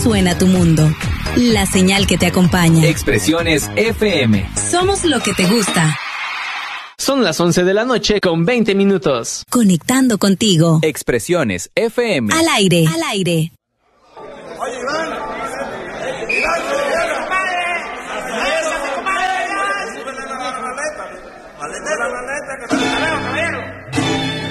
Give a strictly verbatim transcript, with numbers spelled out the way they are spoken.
suena tu mundo. La señal que te acompaña. Expresiones F M. Somos lo que te gusta. Son las once de la noche con veinte minutos. Conectando contigo. Expresiones F M. Al aire. Al aire.